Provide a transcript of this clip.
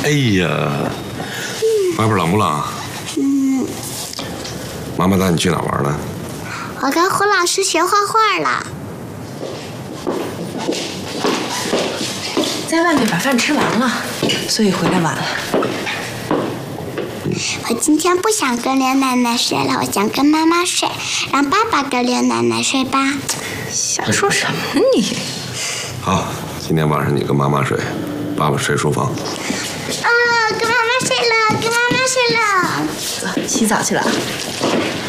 哎呀，外边冷不冷？妈妈带你去哪玩了？ 我跟胡老师学画画了。 在外面把饭吃完了，所以回来晚了。 我今天不想跟刘奶奶睡了，我想跟妈妈睡，让爸爸跟刘奶奶睡吧。 瞎说什么你？ 好，今天晚上你跟妈妈睡，爸爸睡书房。 跟妈妈睡了，跟妈妈睡了。 走，洗澡去了。